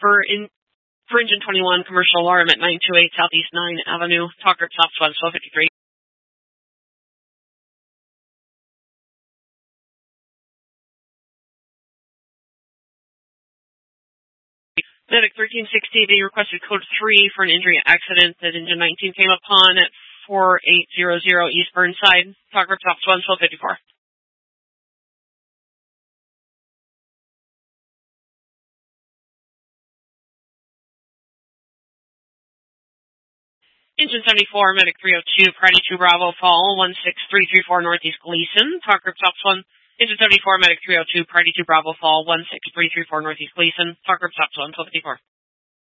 For engine 21, commercial alarm at 928 Southeast 9 Avenue. Talk group stops 1253. Medic 1360, they requested code 3 for an injury accident that engine 19 came upon at 4800 East Burnside. Talk group stops 1254. Engine 74, Medic 302, Priority 2 Bravo, Fall 16334 Northeast Gleason. Talk group stops 1. Engine 74, Medic 302, Priority 2 Bravo, Fall 16334 Northeast Gleason. Talk group stops 1254.